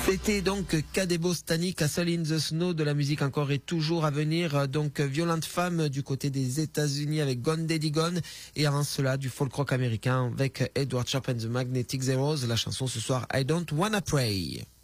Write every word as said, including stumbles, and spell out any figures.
C'était donc Kadebo Stani, Castle in the Snow, de la musique encore et toujours à venir. Donc Violente Femme du côté des États-Unis avec Gone Daddy Gone, et avant cela du folk rock américain avec Edward Sharp and the Magnetic Zeros. La chanson ce soir I Don't Wanna Pray.